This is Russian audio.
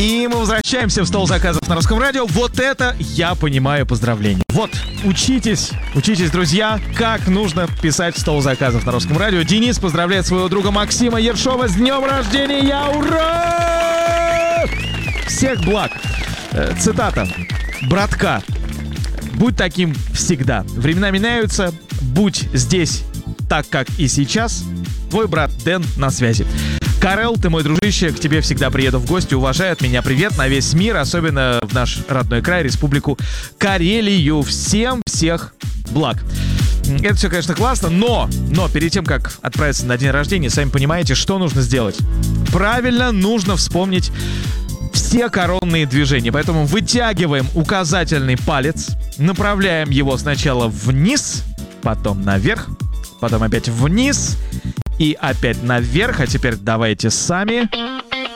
И мы возвращаемся в стол заказов на Русском радио. Вот это я понимаю поздравления. Вот, учитесь, друзья, как нужно писать в стол заказов на Русском радио. Денис поздравляет своего друга Максима Ершова с днем рождения. Ура! Всех благ. Цитата. Братка, будь таким всегда. Времена меняются. Будь здесь так, как и сейчас. Твой брат Дэн на связи. Карел, ты мой дружище, к тебе всегда приеду в гости, уважай от меня привет на весь мир, особенно в наш родной край, республику Карелию. Всем всех благ. Это все, конечно, классно, но перед тем, как отправиться на день рождения, сами понимаете, что нужно сделать. Правильно, нужно вспомнить все коронные движения, поэтому вытягиваем указательный палец, направляем его сначала вниз, потом наверх, потом опять вниз и опять наверх. А теперь давайте сами